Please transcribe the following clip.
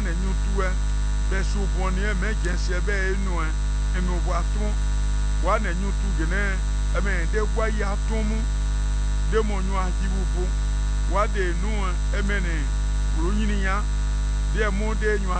one nyutue besuboni emergency ebe enu emi obuatun one nyutu gene eme de gwa ya tomu de monyu ajibubu wade nu emene runyini ya de mo de nyu